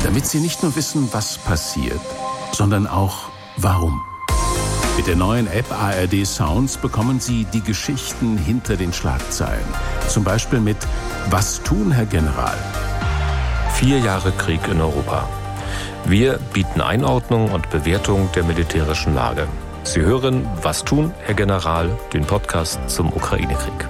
damit Sie nicht nur wissen, was passiert, sondern auch warum. Mit der neuen App ARD Sounds bekommen Sie die Geschichten hinter den Schlagzeilen. Zum Beispiel mit Was tun, Herr General? 4 Jahre Krieg in Europa. Wir bieten Einordnung und Bewertung der militärischen Lage. Sie hören Was tun, Herr General, den Podcast zum Ukraine-Krieg.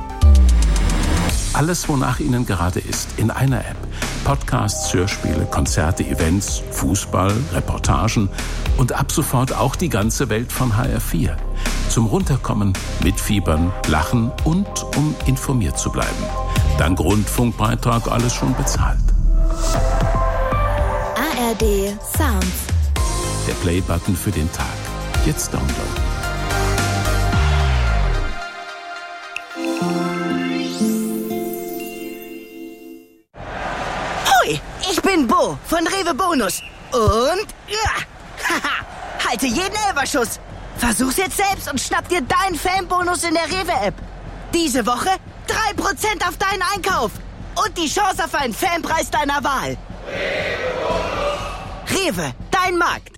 Alles, wonach Ihnen gerade ist, in einer App. Podcasts, Hörspiele, Konzerte, Events, Fußball, Reportagen und ab sofort auch die ganze Welt von HR4. Zum Runterkommen, mitfiebern, lachen und um informiert zu bleiben. Dank Rundfunkbeitrag alles schon bezahlt. ARD Sounds. Der Play-Button für den Tag. Jetzt downloaden. Ich bin Bo von Rewe Bonus. Und halte jeden Elferschuss. Versuch's jetzt selbst und schnapp dir deinen Fanbonus in der Rewe-App. Diese Woche 3% auf deinen Einkauf. Und die Chance auf einen Fanpreis deiner Wahl. Rewe, dein Markt.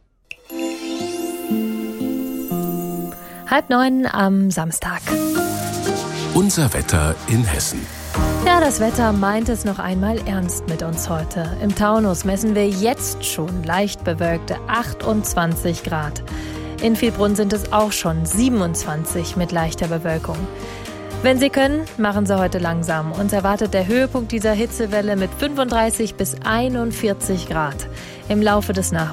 8:30 am Samstag. Unser Wetter in Hessen. Ja, das Wetter meint es noch einmal ernst mit uns heute. Im Taunus messen wir jetzt schon leicht bewölkte 28 Grad. In Vielbrunn sind es auch schon 27 mit leichter Bewölkung. Wenn Sie können, machen Sie heute langsam. Uns erwartet der Höhepunkt dieser Hitzewelle mit 35 bis 41 Grad. Im Laufe des Nachmittags